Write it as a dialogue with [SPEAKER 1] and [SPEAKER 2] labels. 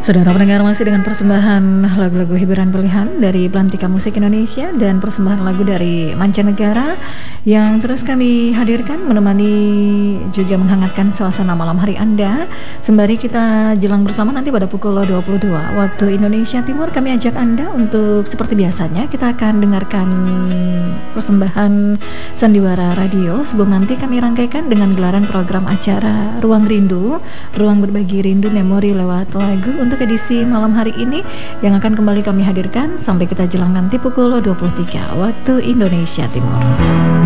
[SPEAKER 1] Saudara pendengar, masih dengan persembahan lagu-lagu hiburan pilihan dari Belantika Musik Indonesia dan persembahan lagu dari mancanegara yang terus kami hadirkan menemani juga menghangatkan suasana malam hari Anda. Sembari kita jelang bersama nanti pada pukul 22 waktu Indonesia Timur, kami ajak Anda untuk seperti biasanya kita akan dengarkan persembahan Sandiwara Radio sebelum nanti kami rangkaikan dengan gelaran program acara Ruang Rindu, Ruang Berbagi Rindu Memori lewat lagu untuk edisi malam hari ini yang akan kembali kami hadirkan sampai kita jelang nanti pukul 23 waktu Indonesia Timur.